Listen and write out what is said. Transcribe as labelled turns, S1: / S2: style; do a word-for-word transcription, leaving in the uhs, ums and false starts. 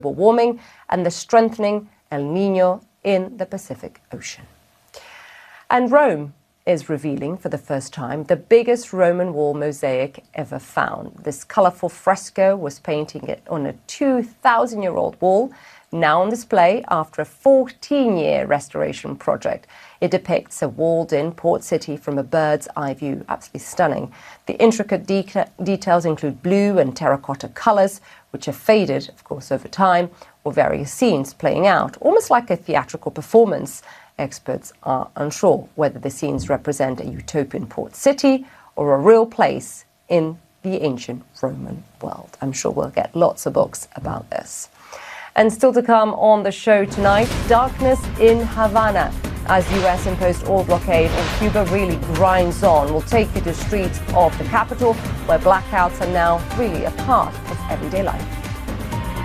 S1: global warming and the strengthening El Niño in the Pacific Ocean. And Rome is revealing for the first time the biggest Roman wall mosaic ever found. This colourful fresco was painting it on a two thousand year old wall, now on display after a fourteen year restoration project. It depicts a walled-in port city from a bird's eye view. Absolutely stunning. The intricate de- details include blue and terracotta colours, which have faded, of course, over time, or various scenes playing out, almost like a theatrical performance. Experts are unsure whether the scenes represent a utopian port city or a real place in the ancient Roman world. I'm sure we'll get lots of books about this. And still to come on the show tonight, darkness in Havana. As U S imposed oil blockade on Cuba really grinds on. We'll take you to streets of the capital where blackouts are now really a part of everyday life.